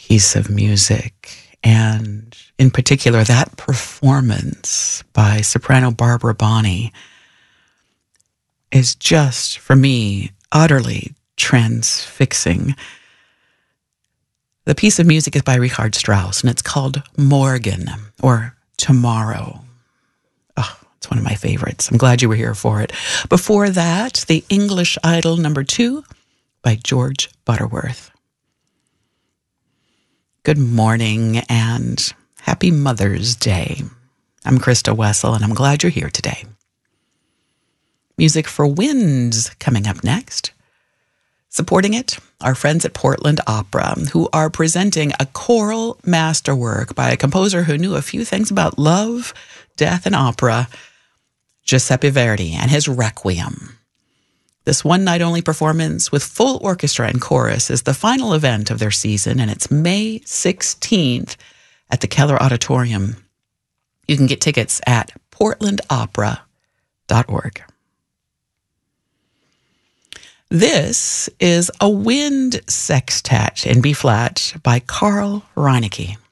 piece of music, and in particular, that performance by soprano Barbara Bonney is just, for me, utterly transfixing. The piece of music is by Richard Strauss, and it's called Morgen, or Tomorrow. Oh, it's one of my favorites. I'm glad you were here for it. Before that, The English Idol No. 2 by George Butterworth. Good morning and happy Mother's Day. I'm Krista Wessel, and I'm glad you're here today. Music for Winds coming up next. Supporting it, our friends at Portland Opera, who are presenting a choral masterwork by a composer who knew a few things about love, death, and opera, Giuseppe Verdi and his Requiem. This one-night-only performance with full orchestra and chorus is the final event of their season, and it's May 16th at the Keller Auditorium. You can get tickets at portlandopera.org. This is a wind sextet in B-flat by Carl Reinecke.